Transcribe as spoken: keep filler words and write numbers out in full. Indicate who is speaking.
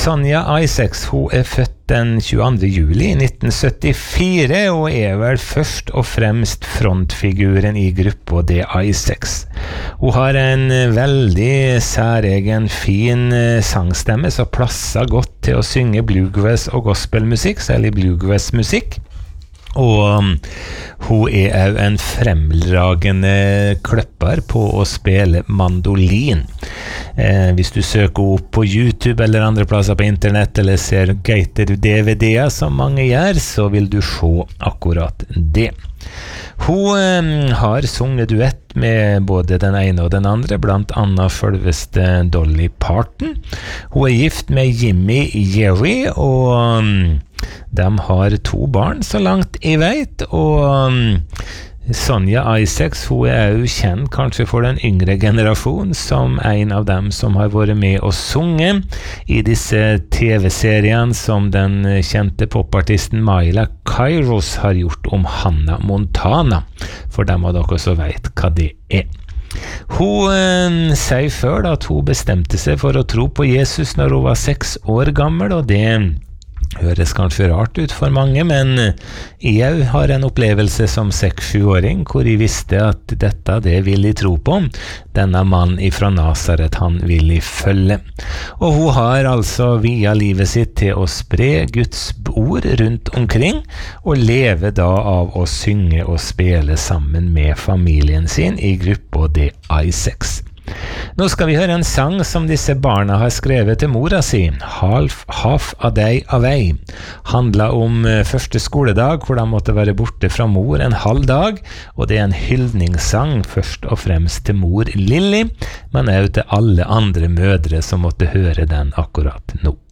Speaker 1: Sonja Isaacs, hun er født den tjueandre juli nitten syttifire og er vel først og fremst frontfiguren i gruppa The Isaacs. Hun har en veldig særegen, fin sangstemme som plasser godt til å synge bluegrass og gospelmusikk, særlig bluegrassmusikk. Og um, hun er også en fremragende kløpper på å spille mandolin. Eh, hvis du søker opp på YouTube eller andre plasser på internett eller ser gated D V D-er som mange gjør, så vil du se akkurat det. Hun eh, har sunget duett med både den ene og den andre, blant annet selveste Dolly Parton. Hun er gift med Jimmy Jerry, og um, de har to barn så langt jeg vet, og um, Sonja Isaacs, hun er jo kjent kanskje for den yngre generasjon som en av dem som har vært med å sunge i disse T V-seriene som den kjente popartisten Miley Cyrus har gjort om Hannah Montana, for dem av dere som vet hva det er. Hun eh, sier før at hun bestemte seg for å tro på Jesus når hun var seks år gammel, og det høres kanskje rart ut for mange, men jeg har en opplevelse som seks-sju-åring hvor jeg visste at dette, det vil jeg tro på. Denne mannen fra Nazaret, han vil jeg følge. Og hun har altså via livet sitt til å spre Guds ord rundt omkring, og leve da av å synge og spille sammen med familien sin i gruppa The Isaacs. Nå skal vi høre en sang som disse barna har skrevet til mora si, Half, half a Day Away. Handler om første skoledag, hvor de måtte være borte fra mor en halv dag, og det er en hyldningssang først og fremst til mor Lilly, men også til alle andre mødre som måtte høre den akkurat nå.